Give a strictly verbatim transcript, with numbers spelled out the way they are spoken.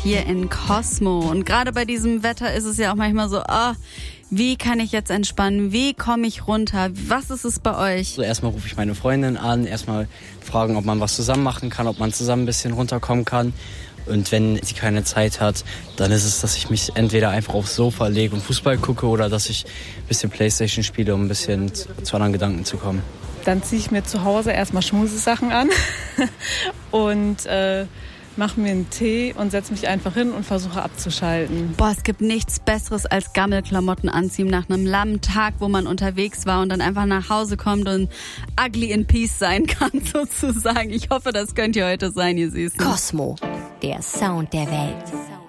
hier in Cosmo. Und gerade bei diesem Wetter ist es ja auch manchmal so, ah, wie kann ich jetzt entspannen? Wie komme ich runter? Was ist es bei euch? Also erstmal rufe ich meine Freundin an, erstmal fragen, ob man was zusammen machen kann, ob man zusammen ein bisschen runterkommen kann. Und wenn sie keine Zeit hat, dann ist es, dass ich mich entweder einfach aufs Sofa lege und Fußball gucke oder dass ich ein bisschen Playstation spiele, um ein bisschen zu anderen Gedanken zu kommen. Dann ziehe ich mir zu Hause erstmal Schmusesachen an und äh, mache mir einen Tee und setze mich einfach hin und versuche abzuschalten. Boah, es gibt nichts Besseres als Gammelklamotten anziehen nach einem langen Tag, wo man unterwegs war und dann einfach nach Hause kommt und ugly in peace sein kann, sozusagen. Ich hoffe, das könnt ihr heute sein, ihr Süßen. Cosmo, der Sound der Welt.